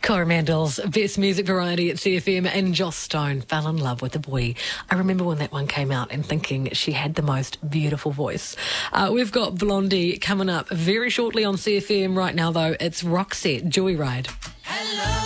Coromandel's Best Music Variety at CFM, and Joss Stone fell in love with a boy. I remember when that one came out and thinking she had the most beautiful voice. We've got Blondie coming up very shortly on CFM. Right now, though, it's Roxette, Joyride. Hello.